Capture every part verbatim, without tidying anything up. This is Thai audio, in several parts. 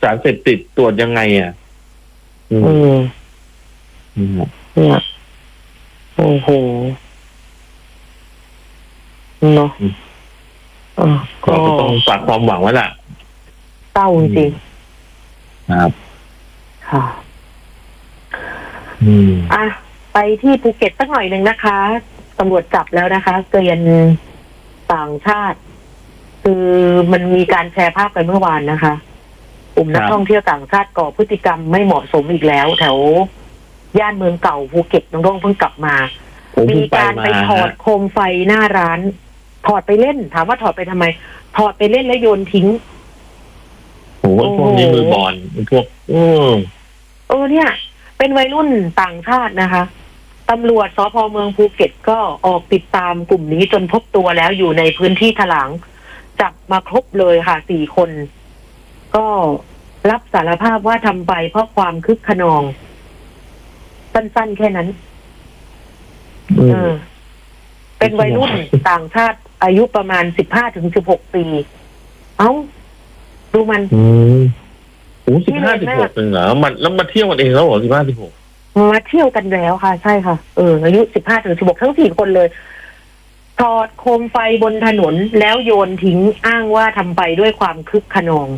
สารเสพติดตรวจยังไงอ่ะอืมอืมอืมเนี่ยโอ้โหเนาะอ่ะก็ก็ต้องฝากความหวังไว้แหละเศร้าจริงครับๆค่ะอืมอ่ะไปที่ภูเก็ตสักหน่อยหนึ่งนะคะตำรวจจับแล้วนะคะเกรียนต่างชาติ คือมันมีการแชร์ภาพกันเมื่อวานนะคะกลุ่มนักครับท่องเที่ยวต่างชาติก่อพฤติกรรมไม่เหมาะสมอีกแล้ว แถวย่านเมืองเก่าภูเก็ตน้องร่องเพิ่งกลับมาผมมีเพิ่งไปการมาไปถอดฮะโคมไฟหน้าร้าน ถอดไปเล่น ถามว่าถอดไปทำไม ถอดไปเล่นแล้วโยนทิ้งผมว่าโอ้โหพวกนี้มือบอลพวกอืมเออเนี่ย เป็นวัยรุ่นต่างชาตินะคะตำรวจสภ.เมืองภูเก็ตก็ออกติดตามกลุ่มนี้จนพบตัวแล้วอยู่ในพื้นที่ถลางจับมาครบเลยค่ะสี่คน ก็รับสารภาพว่าทำไปเพราะความคึกขนอง สั้นๆแค่นั้นอืเอมอ เป็นวัยรุ่นต่างชาติอายุประมาณสิบห้าถึงสิบหกปี เอ้า ดูมันอืมโอ้สิบห้าสิบหกเองเหรอมันแล้วมาเที่ยวกันเองแล้วเหรอสิบห้าสิบหกมาเที่ยวกันแล้วค่ะ ใช่ค่ะ เออ อายุสิบห้าถึงสิบหกทั้งสี่คนเลย ถอดโคมไฟบนถนนแล้วโยนทิ้งอ้างว่าทำไปด้วยความคึกขนอง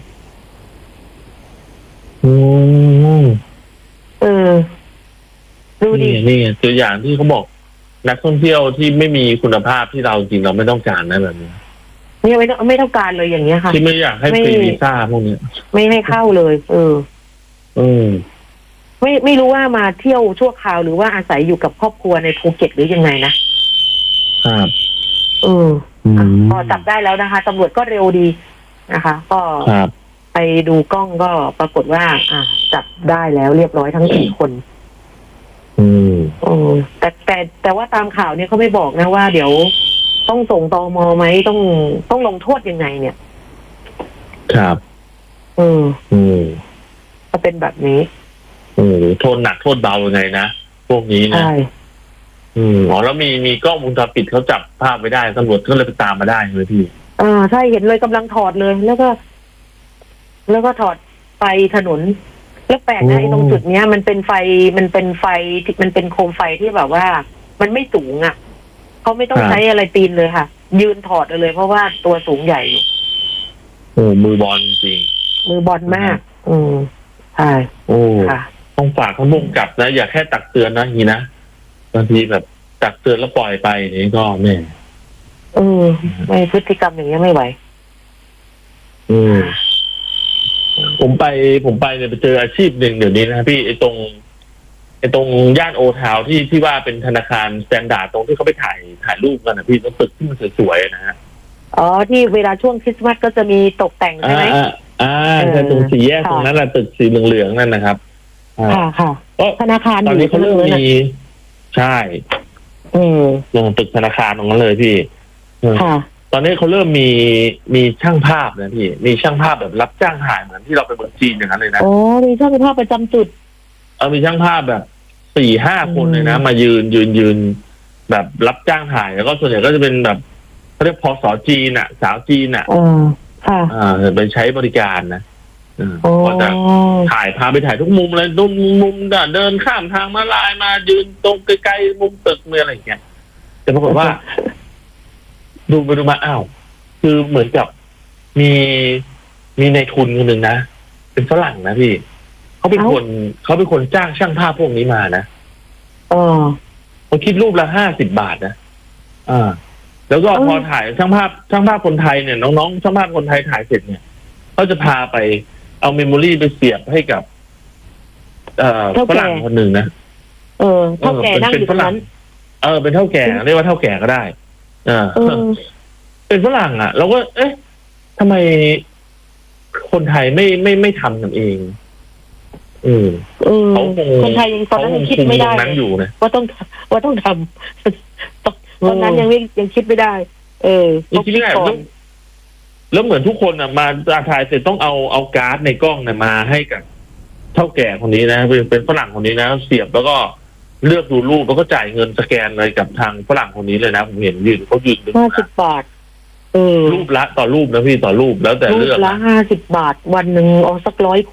อืมเออ ดูดินี่นี่ตัวอย่างที่เขาบอก นักท่องเที่ยวที่ไม่มีคุณภาพที่เราจริงเราไม่ต้องการนะแบบนี้เนี่ยไม่ต้องไม่ต้องการเลยอย่างเงี้ยค่ะที่ไม่อยากให้ไม่ฟรีวีซ่าพวกนี้ไม่ให้เข้าเลย เอออืมไม่ไม่รู้ว่ามาเที่ยวชั่วคราวหรือว่าอาศัยอยู่กับครอบครัวในภูเก็ตหรือยังไงนะครับ เอออืมพอจับได้แล้วนะคะตำรวจก็เร็วดีนะคะ ก็ครับไปดูกล้องก็ปรากฏว่า อ่ะจับได้แล้วเรียบร้อยทั้งสี่คนอืมโอ้แต่แต่แต่ว่าตามข่าวเนี่ยเขาไม่บอกนะว่า เดี๋ยวต้องส่งตมไหมต้องต้องลงโทษยังไงเนี่ยครับเอออืมจะเป็นแบบนี้อืมโทษหนักโทษเบายังไงนะพวกนี้นะใช่อืมอ๋อแล้วมีมีกล้องวงจรปิดเขาจับภาพไว้ได้ตำรวจก็เลยไปตามมาได้เลยพี่อ่าใช่เห็นเลยกำลังถอดเลย แล้วก็ แล้วก็ถอดไฟถนน แล้วแปลกนะไอ้ตรงจุดเนี้ย มันเป็นไฟมันเป็นไฟที่มันเป็นโคมไฟที่แบบว่า มันไม่สูงอ่ะเขาไม่ต้องใช้อะไรปีนเลยค่ะ ยืนถอดเลย เพราะว่าตัวสูงใหญ่อยู่โอ้มือบอลจริงมือบอลมาก อืมใช่โอ้ค่ะต้องฝากเขามุ่งกลับนะอย่าแค่ตักเตือนนะอย่างนี้นะบางทีแบบตักเตือนแล้วปล่อยไปนี่ก็แม่เออไม่พฤติกรรมอย่างนี้ยไม่ไหวอืมผมไปผมไปเนี่ยไปเจออาชีพหนึ่งเดี๋ยวนี้นะพี่ไอ้ตรงไอ้ตรงย่านโอทาวที่ที่ว่าเป็นธนาคารสแตนดาร์ดตรงที่เขาไปถ่ายถ่ายรูปกันนะพี่ตรงตึกที่มันสวยๆนะฮะอ๋อที่เวลาช่วงคริสต์มาสก็จะมีตกแต่งใช่อ่าไหมอ่าอ่าเออใช่ตรงสี่แยกค่ะตรงนั้นแหละตึกสีเหลืองๆนั่นนะครับอ่าค่ะค่ะก็ธนาคารตออนยู่นี้เขาเริ่มตรงนั้นมีน่ะใช่อืมลงตึกธนาคารตรงนั้นเลยพี่เออค่ะตอนนี้เขาเริ่มมีมีช่างภาพนะพี่มีช่างภาพแบบรับจ้างถ่ายเหมือนที่เราไปเมืองจีนอย่างนั้นเลยนะโอ้มีช่างภาพประจำจุดเออมีช่างภาพแบบสี่ห้าคนเลยนะอืมมายืนยืนยืนแบบรับจ้างถ่ายแล้วก็ส่วนใหญ่ก็จะเป็นแบบเขาเรียกพศจีนอ่ะ สาวจีนอ่ะเออค่ะอ่าไปใช้บริการนะเออโอ้ก็จะถ่ายพาไปถ่ายทุกมุมเลยทุกมุมน่ะเดินข้ามทางมาลายมายืนตรงไกลๆมุมตึกมืออะไรอย่างเงี้ยแต่ปรากฏว่า ดูไปดูมาอ้าวคือเหมือนกับมีมีในทุนคนหนึ่งนะเป็นฝรั่งนะพี่เขาเป็นคนเขาเป็นคนจ้างช่างภาพพวกนี้มานะเออเขาคิดรูปละห้าสิบบาทนะอ่า แล้วก็เออพอถ่ายช่างภาพช่างภาพคนไทยเนี่ยน้องๆช่างภาพคนไทยถ่ายเสร็จเนี่ยเขาจะพาไปเอาเมมโมรี่ไปเสียบให้กับ เอ่อฝรั่งคนหนึ่งนะเออเท่าแก่นั่งอยู่ตรงนั้นเออเป็นเท่าแก่เรียกว่าเท่าแก่ก็ได้อ่าเออเป็นฝรั่งอ่ะเราก็ เอ๊ะทำไมคนไทยไม่ไม่ไม่ทำกันเองอืมเออเขาคงคนไทยยังตอนนั้นยังคิดไม่ได้เขาคงคุมตรงนั้นอยู่นะว่าต้องว่าต้องทำ ตอนนั้นยังไม่ยังคิดไม่ได้ เออยังคิดไม่ได้ก่อแล้นวแล้วเหมือนทุกคนอ่ะมาถ่ายเสร็จต้องเอาเอาการ์ดในกล้องเนี่ยมาให้กับเท่าแก่คนนี้นะเป็นเป็นฝรั่งคนนี้นะเสียบแล้วก็เลือกดูรูปแล้วก็จ่ายเงินสแกนเลยกับทางฝรั่งคนนี้เลยนะผมเห็นยืนเขายืนดูห้าสิบบาท เออรูปละต่อรูปนะพี่ต่อรูปแล้วแต่รูเลืปอกละนะห้าสิบบาท วันหนึ่งเอาสักร้อย